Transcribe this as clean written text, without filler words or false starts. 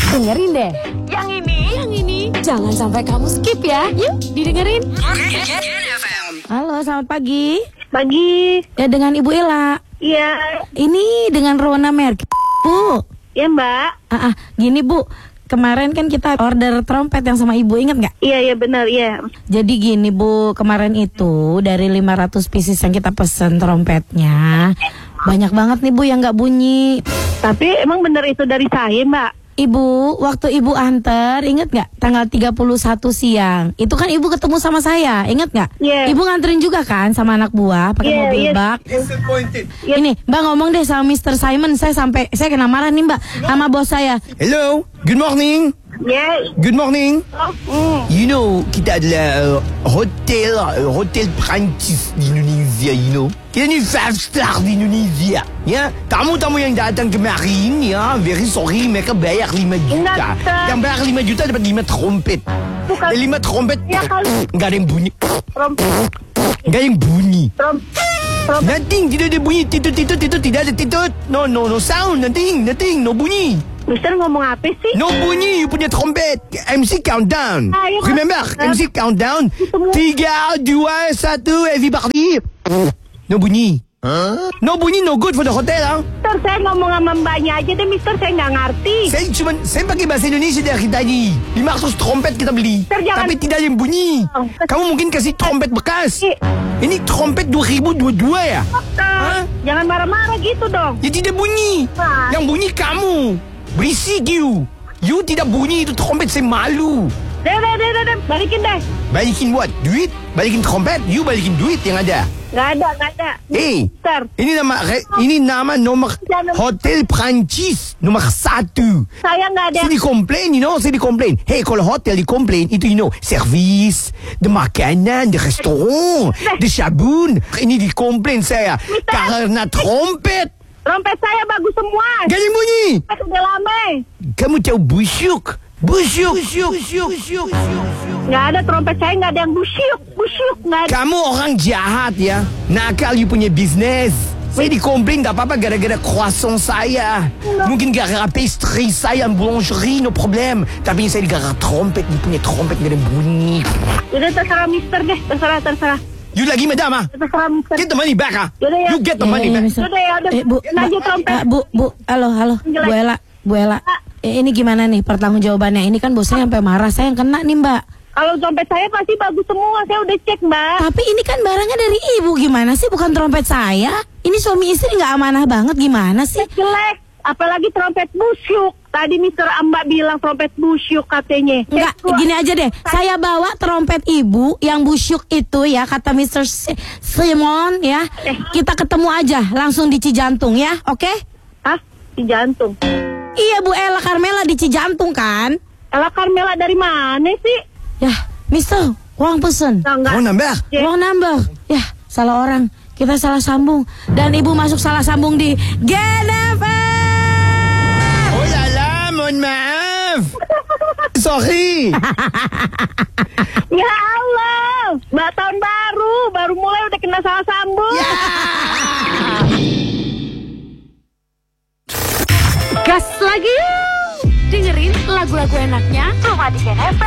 Dengerin deh. Yang ini. Jangan sampai kamu skip ya. Yuk, didengerin. Halo, selamat pagi. Pagi. Ya, dengan Ibu Ella. Iya. Ini dengan Rona Merk. Bu. Ya, Mbak. Gini Bu. Kemarin kan kita order trompet yang sama Ibu, ingat nggak? Iya benar, iya. Jadi gini Bu, kemarin itu dari 500 pieces yang kita pesen trompetnya, banyak banget nih Bu yang nggak bunyi. Tapi emang benar itu dari saya, Mbak? Ibu, waktu Ibu anter, inget nggak? Tanggal 31 siang. Itu kan Ibu ketemu sama saya, inget nggak? Iya. Ibu nganterin juga kan sama anak buah, pakai mobil bak. Ini, Mbak ngomong deh sama Mr. Simon, saya kena marah nih Mbak, sama bos saya. Hello, good morning. Ya. Good morning. Oh, You know, kita adalah hotel Perancis di Indonesia, you know. Kita ni 5 star di Indonesia. Ya, tamu-tamu yang datang kemarin, ya, very sorry, mereka bayar 5 juta. Enggak, Sir. Yang bayar 5 juta dapat 5 trompet. Bukan. 5 trompet, Ya, kali. nggak ada yang bunyi. trompet. Nggak ada yang bunyi. Trompet. Nothing, tidak ada bunyi. Titut, tidak ada titut. No sound, nothing, no bunyi. Mister ngomong apa sih? No bunyi, you punya trompet. MC countdown. Ayo, Remember, Mas. MC countdown. 3, 2, 1, everybody. No bunyi. No bunyi, no good for the hotel, ha? Mister, saya ngomong sama mbaknya aja deh, Mister. Saya nggak ngerti. Saya pakai bahasa Indonesia dari tadi. 500 trompet kita beli. Sir, jangan. Tapi tidak ada yang bunyi. Oh. Kamu mungkin kasih trompet bekas. Ih. Ini trompet 2022 ya? Mister, jangan marah-marah gitu dong. Ya tidak bunyi. Mas. Yang bunyi kamu. Berisik you. You tidak bunyi, itu trompet, saya malu. Deh, balikin deh. Balikin what? Duit? Balikin trompet? You balikin duit yang ada. Nggak ada. Eh, Mister, ini nama nomor Hotel Perancis nomor 1. saya nggak ada. Saya dikomplain, you know, saya dikomplain. Hey, kalau hotel dikomplain, itu you know, servis, de makanan, de restoran, de sabun. Ini dikomplain saya karena trompet. Trompet saya bagus semua. Gak ada yang bunyi. Trompet udah lama. Kamu tahu busyuk? Busyuk. Nggak ada, trompet saya nggak ada yang busyuk, nggak ada. Kamu orang jahat ya. Nakal you punya bisnis. Saya dikomplain gak apa-apa gara-gara croissant saya. Mungkin gara-gara pastry saya, boulangerie, no problem. Tapi saya gara-gara trompet, you punya trompet gak ada bunyi. Udah terserah Mister deh, terserah. You lagi madam ah? Terserah Mister. Get the money back ah? Yaudah, ya. You get the money back. Mister. Udah ya, udah. Bu, Aja trompet. Bu, halo, Bu Ella. Ini gimana nih pertanggungjawabannya? Ini kan bosnya sampai marah, saya yang kena nih Mbak. Kalau trompet saya pasti bagus semua, saya udah cek Mbak. Tapi ini kan barangnya dari Ibu, gimana sih? Bukan trompet saya. Ini suami istri nggak amanah banget, gimana sih? Jelek, apalagi trompet busyuk. Tadi Mister Amba bilang trompet busyuk katanya. Enggak, gini aja deh. Saya bawa trompet Ibu yang busyuk itu ya, kata Mr. Simon ya. Kita ketemu aja langsung di Cijantung ya, oke? Hah? Di jantung. Iya Bu Ella Carmela di Cijantung kan? Ella Carmela dari mana sih? Ya, Mister, uang pesen. Enggak. Oh nambah? Ya. Uang nambah. Ya, salah orang. Kita salah sambung. Dan Ibu masuk salah sambung di Genever. Oh lala, mohon maaf. Sorry. Ya Allah, Mbak tahun baru mulai udah kena salah sambung. Gas lagi. Dengerin lagu-lagu enaknya cuma di Genever.